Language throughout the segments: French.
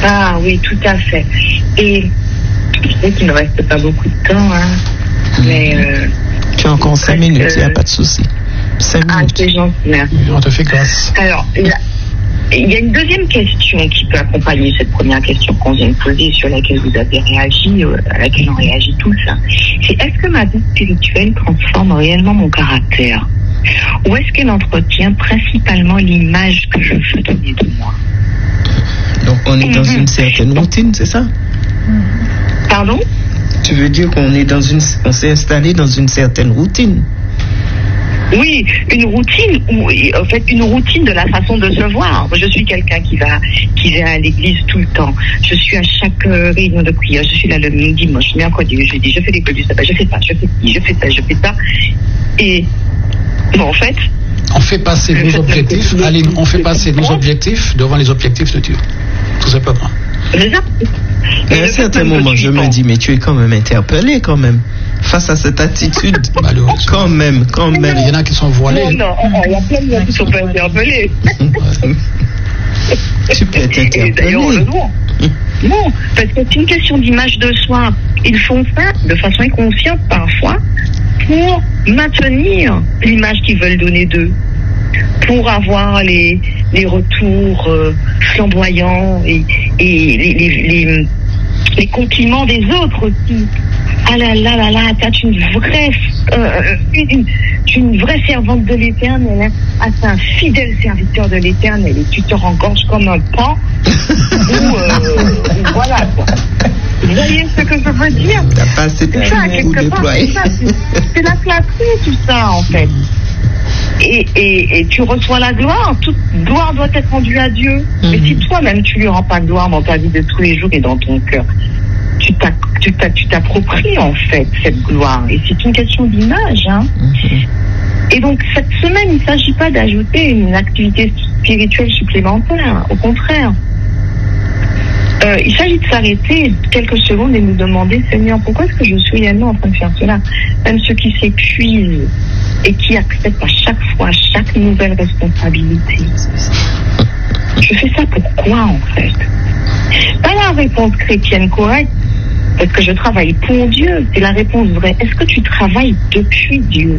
Ah oui, tout à fait. Et je sais qu'il ne reste pas beaucoup de temps, hein, mais... tu as encore 5 minutes, il n'y a pas de souci. 5 minutes. Ah, c'est gentil, merci. On te fait grâce. Alors, il y a une deuxième question qui peut accompagner cette première question qu'on vient de poser, sur laquelle vous avez réagi, à laquelle on réagit tous. Hein. C'est: est-ce que ma vie spirituelle transforme réellement mon caractère? Ou est-ce qu'elle entretient principalement l'image que je veux donner de moi? Donc on est dans une certaine routine, c'est ça? Pardon? Tu veux dire qu'on s'est installé dans une certaine routine? Oui, une routine, en fait, une routine de la façon de se voir. Je suis quelqu'un qui va à l'église tout le temps. Je suis à chaque réunion de prière. Je suis là le dimanche, mercredi, jeudi. Je fais l'école du sabbat. Je fais ça, je fais ci, je fais ça, je fais ça. Et bon, en fait, on fait passer nos objectifs. Allez, on fait passer nos objectifs devant les objectifs de Dieu. Tout simplement. C'est ça. À un certain moment, je me dis, mais tu es quand même interpellé, quand même, face à cette attitude. Quand même. Il y en a qui sont voilés. Non, il y a plein de gens qui sont pas interpellés. Tu peux être interpellé. Et d'ailleurs, on le voit. Non, parce que c'est une question d'image de soi. Ils font ça de façon inconsciente parfois pour maintenir l'image qu'ils veulent donner d'eux, pour avoir les retours flamboyants et les compliments des autres aussi. Ah là là là là, t'es une vraie servante de l'Éternel, hein. Ah, c'est un fidèle serviteur de l'Éternel, et tu te rengorges comme un pan. Voilà quoi. Vous voyez ce que je veux dire? T'as pas assez de ça, quelque part, c'est la flatterie, tout ça en fait. Et tu reçois la gloire. Toute gloire doit être rendue à Dieu. Mais si toi-même tu lui rends pas gloire dans ta vie de tous les jours et dans ton cœur, tu t'appropries en fait cette gloire. Et c'est une question d'image, hein. Et donc cette semaine, il ne s'agit pas d'ajouter une activité spirituelle supplémentaire. Au contraire, il s'agit de s'arrêter quelques secondes et nous demander: Seigneur, pourquoi est-ce que je suis réellement en train de faire cela? Même ceux qui s'épuisent et qui acceptent à chaque fois chaque nouvelle responsabilité. Je fais ça pourquoi en fait? Pas la réponse chrétienne correcte, parce que je travaille pour Dieu. C'est la réponse vraie. Est-ce que tu travailles depuis Dieu?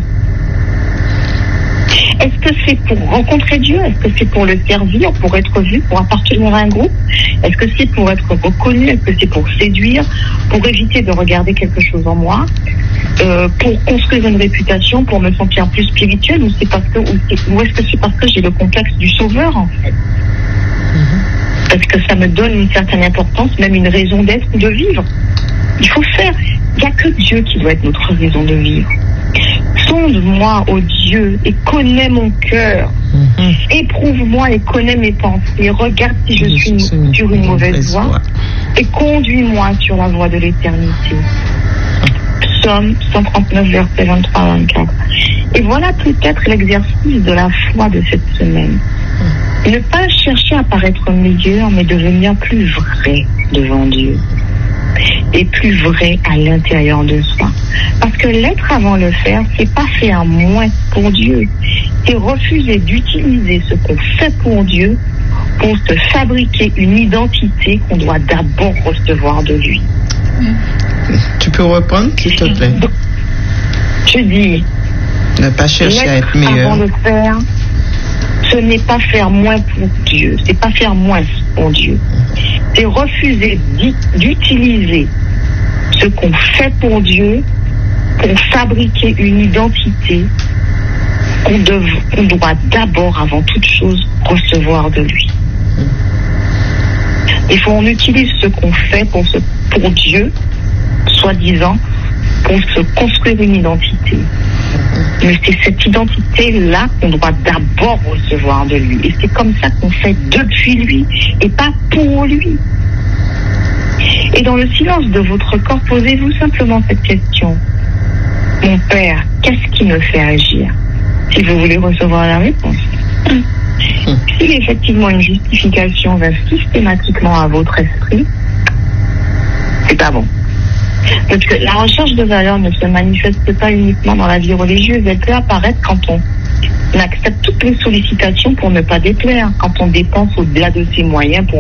Est-ce que c'est pour rencontrer Dieu? Est-ce que c'est pour le servir, pour être vu, pour appartenir à un groupe? Est-ce que c'est pour être reconnu? Est-ce que c'est pour séduire, pour éviter de regarder quelque chose en moi, pour construire une réputation, pour me sentir plus spirituelle, ou est-ce que c'est parce que j'ai le complexe du sauveur en fait? Parce que ça me donne une certaine importance, même une raison d'être ou de vivre. Il faut faire. Il n'y a que Dieu qui doit être notre raison de vivre. Sonde-moi, ô Dieu, et connais mon cœur. Éprouve-moi et connais mes pensées. Regarde si je suis sur une mauvaise voie. Et conduis-moi sur la voie de l'éternité. Psaume 139, versets 23-24. Et voilà peut-être l'exercice de la foi de cette semaine. Ne pas chercher à paraître meilleur, mais devenir plus vrai devant Dieu. Et plus vrai à l'intérieur de soi. Parce que l'être avant le faire, c'est pas faire moins pour Dieu. C'est refuser d'utiliser ce qu'on fait pour Dieu pour se fabriquer une identité qu'on doit d'abord recevoir de lui. Tu peux reprendre, s'il te plaît? Je dis, ne pas chercher à être meilleur. Avant de faire, ce n'est pas faire moins pour Dieu. C'est pas faire moins pour Dieu. C'est refuser d'utiliser ce qu'on fait pour Dieu pour fabriquer une identité qu'on doit d'abord, avant toute chose, recevoir de lui. Il faut qu'on utilise ce qu'on fait pour Dieu, soi-disant, pour se construire une identité. Mais c'est cette identité-là qu'on doit d'abord recevoir de lui. Et c'est comme ça qu'on fait depuis lui et pas pour lui. Et dans le silence de votre corps, posez-vous simplement cette question. Mon Père, qu'est-ce qui me fait agir? Si vous voulez recevoir la réponse. Si effectivement une justification va systématiquement à votre esprit, c'est pas bon. Parce que la recherche de valeur ne se manifeste pas uniquement dans la vie religieuse, elle peut apparaître quand on accepte toutes les sollicitations pour ne pas déplaire, quand on dépense au-delà de ses moyens pour